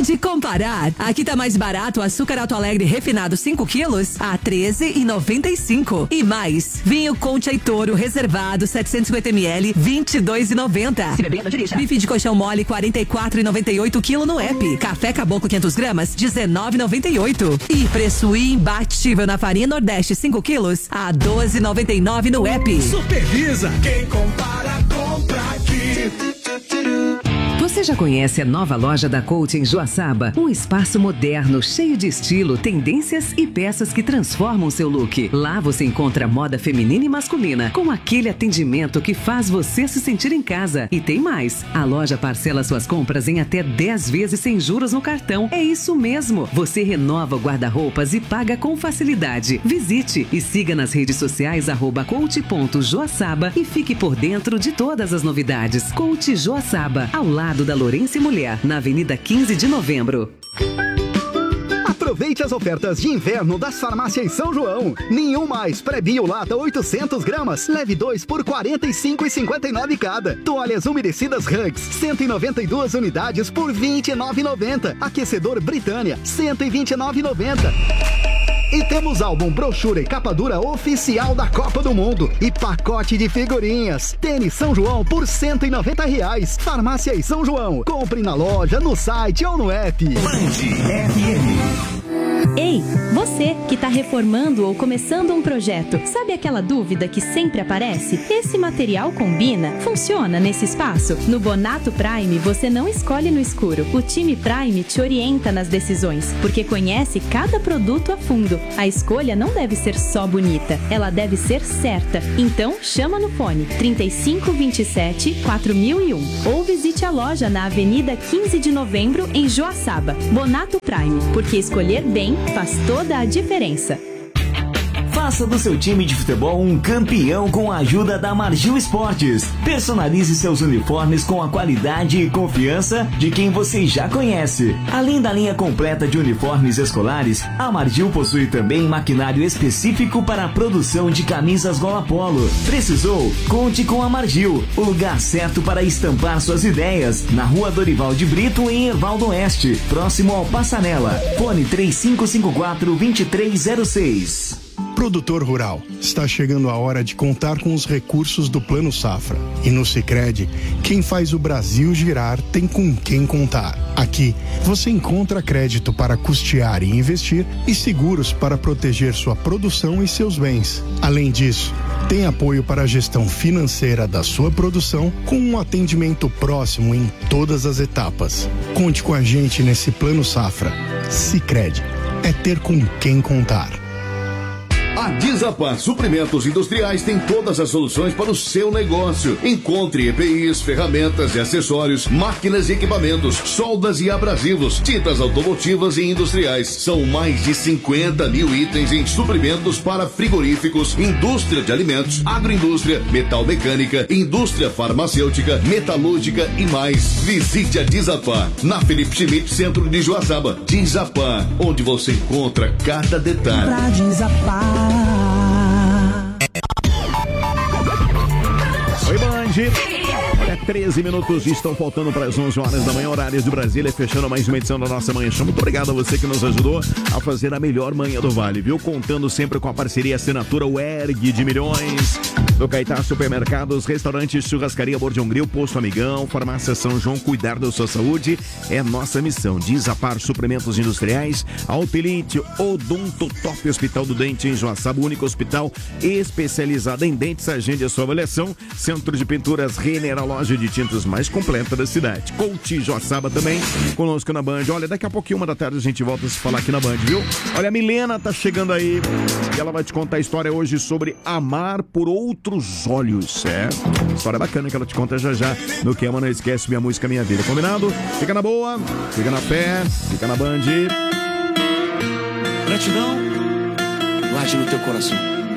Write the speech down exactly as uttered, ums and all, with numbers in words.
pode comparar. Aqui tá mais barato o açúcar Alto Alegre refinado cinco quilos a treze reais e noventa e cinco centavos. E mais, vinho Conte e Toro reservado setecentos e cinquenta mililitros, vinte e dois reais e noventa centavos. Se beber, não dirija. Bife de colchão mole quarenta e quatro reais e noventa e oito centavos quilo no app. Café Caboclo quinhentas gramas dezenove reais e noventa e oito centavos. E preço imbatível na farinha Nordeste cinco quilos a doze reais e noventa e nove centavos no app. Supervisa. Quem compara, compra aqui. Você já conhece a nova loja da Coach em Joaçaba? Um espaço moderno, cheio de estilo, tendências e peças que transformam seu look. Lá você encontra moda feminina e masculina, com aquele atendimento que faz você se sentir em casa. E tem mais, a loja parcela suas compras em até dez vezes sem juros no cartão. É isso mesmo, você renova o guarda-roupas e paga com facilidade. Visite e siga nas redes sociais arroba coach ponto joaçaba e fique por dentro de todas as novidades. Coach Joaçaba, ao lado da Lourenço Mulher, na Avenida quinze de novembro. Aproveite as ofertas de inverno das farmácias São João. Nenhum mais pré-bio lata oitocentos gramas, leve dois por quarenta e cinco reais e cinquenta e nove centavos cada. Toalhas umedecidas Hugs, cento e noventa e duas unidades por vinte e nove reais e noventa centavos. Aquecedor Britânia, cento e vinte e nove reais e noventa centavos. E temos álbum, brochura e capa dura oficial da Copa do Mundo. E pacote de figurinhas. Tênis São João por cento e noventa reais. Farmácia e São João. Compre na loja, no site ou no app. Band F M. Ei, você que está reformando ou começando um projeto, sabe aquela dúvida que sempre aparece? Esse material combina? Funciona nesse espaço? No Bonato Prime, você não escolhe no escuro. O time Prime te orienta nas decisões, porque conhece cada produto a fundo. A escolha não deve ser só bonita, ela deve ser certa. Então, chama no fone trinta e cinco, vinte e sete, quatro mil e um ou visite a loja na Avenida quinze de novembro, em Joaçaba. Bonato Prime, porque escolher bem faz toda a diferença. Faça do seu time de futebol um campeão com a ajuda da Margil Esportes. Personalize seus uniformes com a qualidade e confiança de quem você já conhece. Além da linha completa de uniformes escolares, a Margil possui também maquinário específico para a produção de camisas gola polo. Precisou? Conte com a Margil, o lugar certo para estampar suas ideias, na Rua Dorival de Brito, em Erval do Oeste, próximo ao Passarela. Fone três cinco cinco quatro, dois três zero seis. Produtor rural, está chegando a hora de contar com os recursos do Plano Safra. E no Sicredi, quem faz o Brasil girar tem com quem contar. Aqui, você encontra crédito para custear e investir e seguros para proteger sua produção e seus bens. Além disso, tem apoio para a gestão financeira da sua produção com um atendimento próximo em todas as etapas. Conte com a gente nesse Plano Safra. Sicredi, é ter com quem contar. A Dizapar Suprimentos Industriais tem todas as soluções para o seu negócio. Encontre E P Is, ferramentas e acessórios, máquinas e equipamentos, soldas e abrasivos, tintas automotivas e industriais. São mais de cinquenta mil itens em suprimentos para frigoríficos, indústria de alimentos, agroindústria, metal mecânica, indústria farmacêutica, metalúrgica e mais. Visite a Dizapar, na Felipe Schmidt, centro de Joaçaba. Dizapar, onde você encontra cada detalhe. Pra Dizapar. Oi, Band. Olha, treze minutos estão faltando para as onze horas da manhã, horários do Brasília, fechando mais uma edição da nossa Manhã Show. Muito obrigado a você que nos ajudou a fazer a melhor manhã do Vale, viu? Contando sempre com a parceria assinatura U E R G de milhões, do Caetá Supermercados, Restaurantes, Churrascaria Bordião Grill, Posto Amigão, Farmácia São João. Cuidar da sua saúde é nossa missão. Dizapar Suprimentos Industriais, Altelite, Odonto Top Hospital do Dente em Joaçaba, o único hospital especializado em dentes. Agende a sua avaliação. Centro de Pinturas Renner, a loja de tintas mais completa da cidade. Coach Joaçaba também conosco na Band. Olha, daqui a pouquinho, uma da tarde, a gente volta a se falar aqui na Band, viu? Olha, a Milena tá chegando aí e ela vai te contar a história hoje sobre amar por outros olhos. É, história bacana que ela te conta já já no Que Ama Não Esquece, Minha Música Minha Vida. Combinado? Fica na boa, fica na fé, fica na Band. Gratidão, guarde no teu coração.